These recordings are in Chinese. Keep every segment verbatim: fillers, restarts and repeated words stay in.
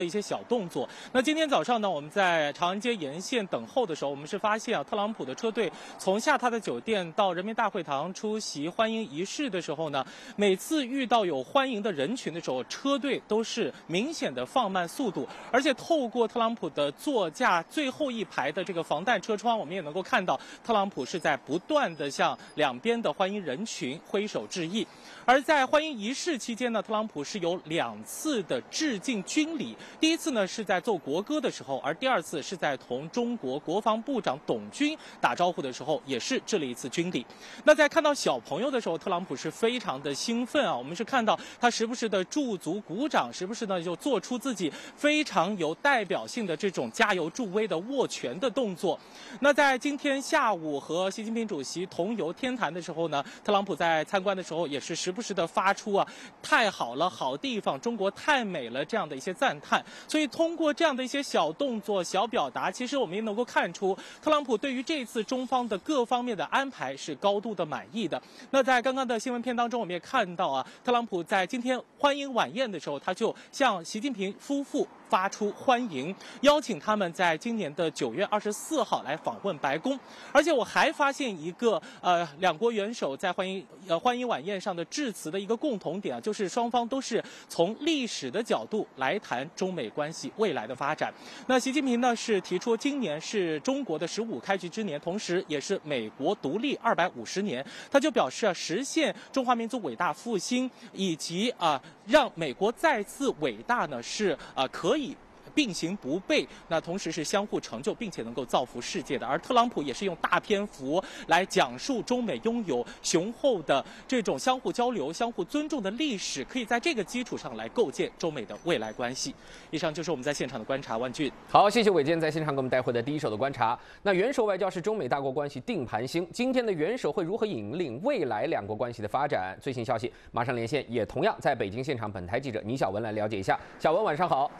一些小动作。那今天早上呢，我们在长安街沿线等候的时候，我们是发现啊，特朗普的车队从下榻的酒店到人民大会堂出席欢迎仪式的时候呢，每次遇到有欢迎的人群的时候，车队都是明显的放慢速度，而且透过特朗普的座驾最后一排的这个防弹车窗，我们也能够看到特朗普是在不断的向两边的欢迎人群挥手致意。而在欢迎仪式期间呢，特朗普是有两次的致敬军礼。第一次呢是在奏国歌的时候，而第二次是在同中国国防部长董军打招呼的时候，也是致了一次军礼。那在看到小朋友的时候，特朗普是非常的兴奋啊！我们是看到他时不时的驻足鼓掌，时不时呢就做出自己非常有代表性的这种加油助威的握拳的动作。那在今天下午和习近平主席同游天坛的时候呢，特朗普在参观的时候也是时不时的发出啊太好了，好地方，中国太美了这样的一些赞叹。所以通过这样的一些小动作、小表达，其实我们也能够看出，特朗普对于这次中方的各方面的安排是高度的满意的。那在刚刚的新闻片当中，我们也看到啊，特朗普在今天欢迎晚宴的时候，他就向习近平夫妇发出欢迎，邀请他们在今年的九月二十四号来访问白宫。而且我还发现一个呃，两国元首在欢迎呃欢迎晚宴上的致辞的一个共同点啊，就是双方都是从历史的角度来谈中美关系未来的发展。那习近平呢是提出今年是中国的十五开局之年，同时也是美国独立二百五十年，他就表示啊，实现中华民族伟大复兴以及啊、呃、让美国再次伟大呢是啊、呃、可以并行不悖，那同时是相互成就，并且能够造福世界的。而特朗普也是用大篇幅来讲述中美拥有雄厚的这种相互交流、相互尊重的历史，可以在这个基础上来构建中美的未来关系。以上就是我们在现场的观察，万俊。 好，谢谢伟健在现场给我们带回的第一手的观察。那元首外交是中美大国关系定盘星，今天的元首会如何引领未来两国关系的发展？最新消息马上连线，也同样在北京现场，本台记者倪晓文来了解一下。小文，晚上好。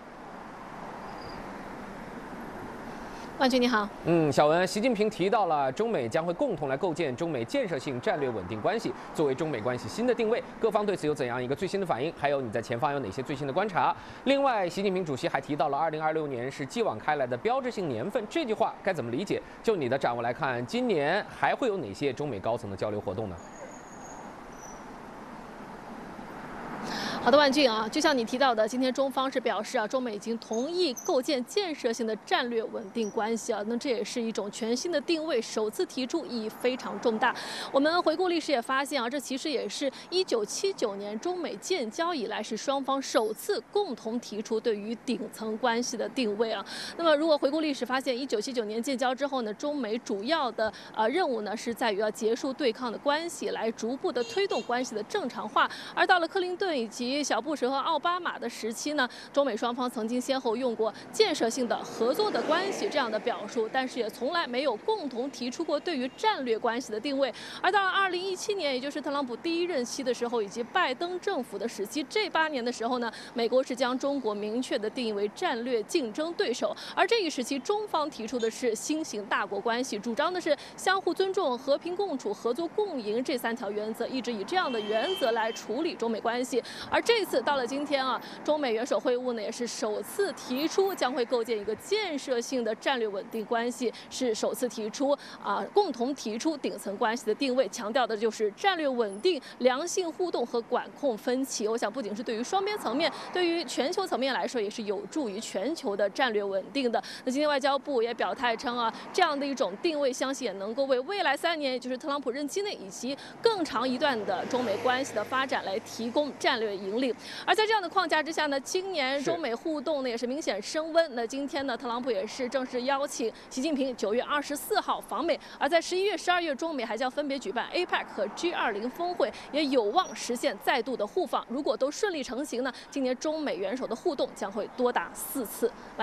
万军你好， 嗯，小文，习近平提到了中美将会共同来构建中美建设性战略稳定关系，作为中美关系新的定位，各方对此有怎样一个最新的反应？还有你在前方有哪些最新的观察？另外，习近平主席还提到了二零二六年是继往开来的标志性年份，这句话该怎么理解？就你的掌握来看，今年还会有哪些中美高层的交流活动呢？ 好的，万俊啊，就像你提到的，今天中方是表示啊，中美已经同意构建建设性的战略稳定关系啊，那这也是一种全新的定位，首次提出意义非常重大。我们回顾历史也发现啊，这其实也是一九七九年中美建交以来是双方首次共同提出对于顶层关系的定位啊。那么如果回顾历史发现，一九七九年建交之后呢，中美主要的呃任务呢是在于要结束对抗的关系，来逐步的推动关系的正常化。而到了克林顿以及小布什和奥巴马的时期呢，中美双方曾经先后用过建设性的合作的关系这样的表述，但是也从来没有共同提出过对于战略关系的定位。而到了二零一七年，也就是特朗普第一任期的时候，以及拜登政府的时期，这八年的时候呢，美国是将中国明确的定义为战略竞争对手。而这一时期，中方提出的是新型大国关系，主张的是相互尊重、和平共处、合作共赢这三条原则，一直以这样的原则来处理中美关系。而这次到了今天啊，中美元首会晤呢，也是首次提出将会构建一个建设性的战略稳定关系，是首次提出啊，共同提出顶层关系的定位，强调的就是战略稳定、良性互动和管控分歧。我想，不仅是对于双边层面，对于全球层面来说，也是有助于全球的战略稳定的。那今天外交部也表态称啊，这样的一种定位，相信也能够为未来三年，也就是特朗普任期内以及更长一段的中美关系的发展来提供战略引领。而在这样的框架之下呢，今年中美互动呢也是明显升温。那今天呢，特朗普也是正式邀请习近平九月二十四号访美，而在十一月、十二月，中美还将分别举办 A P E C 和 G 二十 峰会，也有望实现再度的互访。如果都顺利成行呢，今年中美元首的互动将会多达四次。万娟。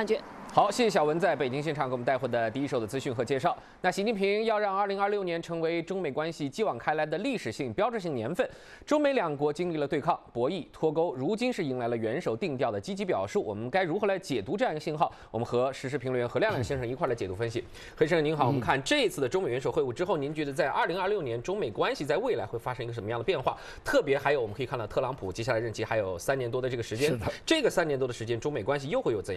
好，谢谢小文在北京现场给我们带回的第一手的资讯和介绍。那习近平要让二零二六年成为中美关系继往开来的历史性、标志性年份。中美两国经历了对抗、博弈、脱钩，如今是迎来了元首定调的积极表述。我们该如何来解读这样一个信号？我们和时事评论员何亮亮先生一块来解读分析。何先生您好，我们看这一次的中美元首会晤之后，您觉得在二零二六年中美关系在未来会发生一个什么样的变化？特别还有我们可以看到特朗普接下来任期还有三年多的这个时间，这个三年多的时间，中美关系又会有怎样？